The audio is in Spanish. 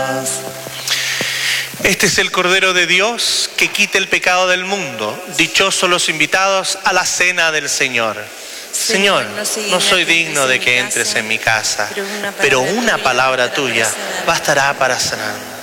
Este es el Cordero de Dios que quita el pecado del mundo. Dichosos los invitados a la cena del Señor. Señor, no soy digno de que entres en mi casa, pero una palabra tuya bastará para sanar.